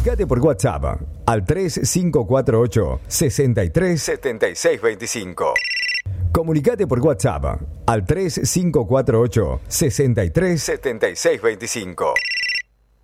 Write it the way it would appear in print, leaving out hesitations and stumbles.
Comunicate por WhatsApp al 3548 63 76 25. Comunicate por WhatsApp al 3548 63 76 25.